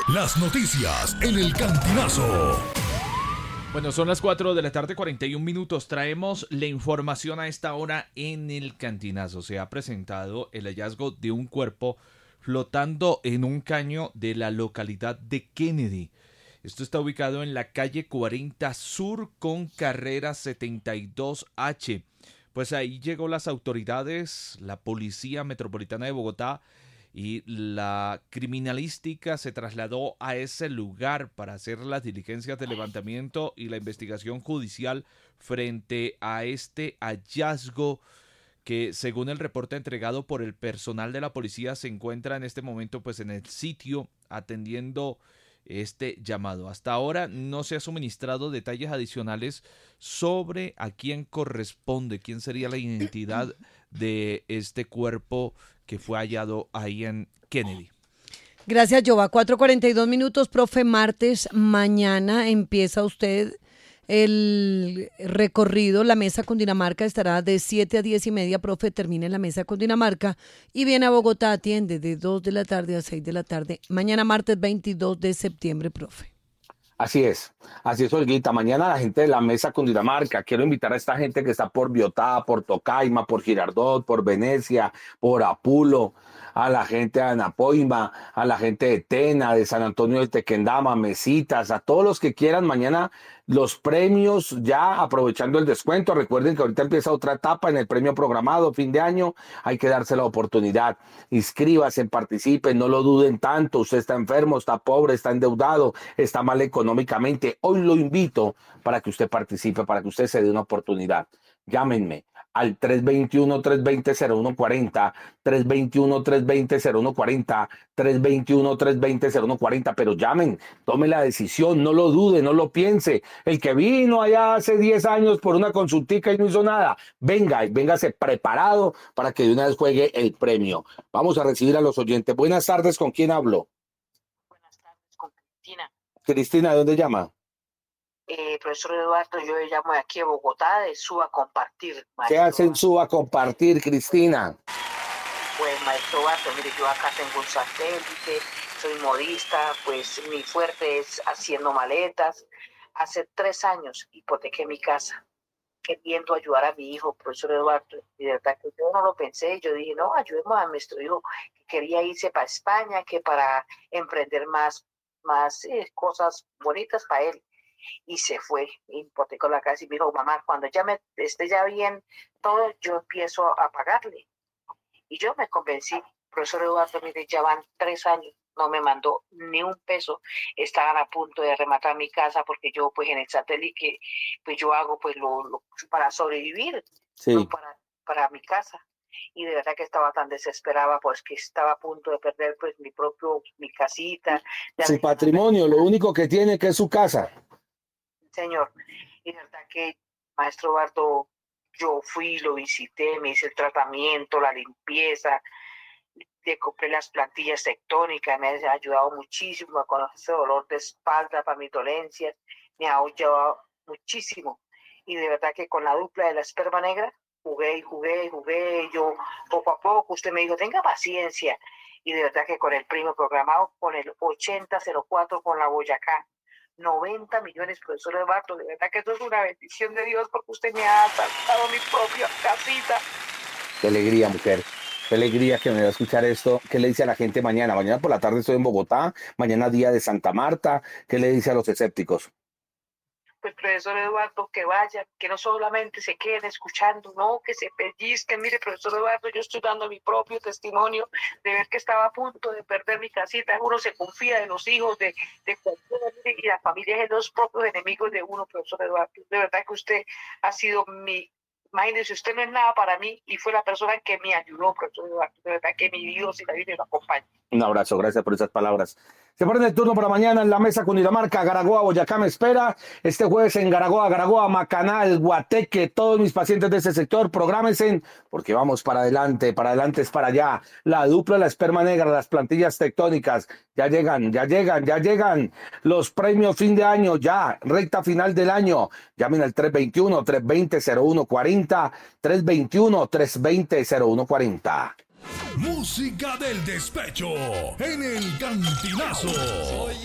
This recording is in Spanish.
Las noticias en el Cantinazo. Bueno, son las 4 de la tarde, 41 minutos. Traemos la información a esta hora en el Cantinazo. Se ha presentado el hallazgo de un cuerpo flotando en un caño de la localidad de Kennedy. Esto está ubicado en la calle 40 Sur con carrera 72H. Pues ahí llegó las autoridades, la Policía Metropolitana de Bogotá y la criminalística se trasladó a ese lugar para hacer las diligencias de levantamiento y la investigación judicial frente a este hallazgo que, según el reporte entregado por el personal de la policía, se encuentra en este momento pues en el sitio atendiendo este llamado. Hasta ahora no se ha suministrado detalles adicionales sobre a quién corresponde, quién sería la identidad de este cuerpo que fue hallado ahí en Kennedy. Gracias, Jova. 4:42 minutos, profe. Martes, mañana empieza usted el recorrido. La mesa Cundinamarca estará de 7 a 10 y media, profe. Termina en la mesa Cundinamarca y viene a Bogotá, atiende de 2 de la tarde a 6 de la tarde. Mañana, martes 22 de septiembre, profe. Así es, Olguita. Mañana la gente de la mesa Cundinamarca, quiero invitar a esta gente que está por Biotá, por Tocaima, por Girardot, por Venecia, por Apulo, a la gente de Anapoima, a la gente de Tena, de San Antonio de Tequendama, Mesitas, a todos los que quieran mañana los premios, ya aprovechando el descuento. Recuerden que ahorita empieza otra etapa en el premio programado, fin de año, hay que darse la oportunidad. Inscríbase, participen, no lo duden tanto. Usted está enfermo, está pobre, está endeudado, está mal económicamente. Hoy lo invito para que usted participe, para que usted se dé una oportunidad. Llámenme al 321-320-0140, 321-320-0140, 321-320-0140, pero llamen, tome la decisión, no lo dude, no lo piense. El que vino allá hace 10 años por una consultica y no hizo nada, véngase preparado para que de una vez juegue el premio. Vamos a recibir a los oyentes. Buenas tardes, ¿con quién hablo? Buenas tardes, con Cristina. Cristina, ¿de dónde llama? Profesor Eduardo, yo le llamo de aquí de Bogotá, de Suba Compartir. ¿Qué hacen Suba Compartir, Cristina? Pues, maestro Eduardo, mire, yo acá tengo un satélite, soy modista, pues mi fuerte es haciendo maletas. Hace 3 años hipotequé mi casa, queriendo ayudar a mi hijo, profesor Eduardo. Y de verdad que yo no lo pensé, yo dije, no, ayudemos a nuestro hijo, que quería irse para España, que para emprender más cosas bonitas para él. Y se fue, hipotecó la casa y me dijo, mamá, cuando ya me esté ya bien todo, yo empiezo a pagarle. Y yo me convencí, profesor Eduardo, mire, ya van 3 años, no me mandó ni un peso. Estaban a punto de rematar mi casa porque yo, pues, en el satélite, pues, yo hago, pues, lo para sobrevivir, sí, no para mi casa. Y de verdad que estaba tan desesperada, pues, que estaba a punto de perder, pues, mi casita. Su patrimonio, lo único que tiene que es su casa. Señor, y de verdad que, maestro Eduardo, yo fui, lo visité, me hice el tratamiento, la limpieza, le compré las plantillas tectónicas, me ha ayudado muchísimo con ese dolor de espalda para mis dolencias, me ha ayudado muchísimo. Y de verdad que con la dupla de la esperma negra, jugué, yo poco a poco, usted me dijo, tenga paciencia. Y de verdad que con el primo programado, con el 8004, con la Boyacá, 90 millones, profesor Eduardo, de verdad que eso es una bendición de Dios porque usted me ha saltado mi propia casita. Qué alegría, mujer. Qué alegría que me va a escuchar esto. ¿Qué le dice a la gente mañana? Mañana por la tarde estoy en Bogotá, mañana día de Santa Marta. ¿Qué le dice a los escépticos? Pues, profesor Eduardo, que vayan, que no solamente se queden escuchando, no, que se pellizquen. Mire, profesor Eduardo, yo estoy dando mi propio testimonio de ver que estaba a punto de perder mi casita. Uno se confía de los hijos, de cualquiera, y la familia es los propios enemigos de uno, profesor Eduardo. De verdad que usted ha sido imagínese, usted no es nada para mí y fue la persona que me ayudó, profesor Eduardo. De verdad que mi Dios y la Virgen lo acompaña. Un abrazo, gracias por esas palabras. Se ponen el turno para mañana en la mesa Cundinamarca, Garagoa, Boyacá me espera. Este jueves en Garagoa, Macanal, Guateque, todos mis pacientes de ese sector, prográmense, porque vamos para adelante es para allá. La dupla, la esperma negra, las plantillas tectónicas, ya llegan. Los premios fin de año, ya, recta final del año. Llamen al 321-320-0140, 321-320-0140. Música del despecho en el Cantinazo. Soy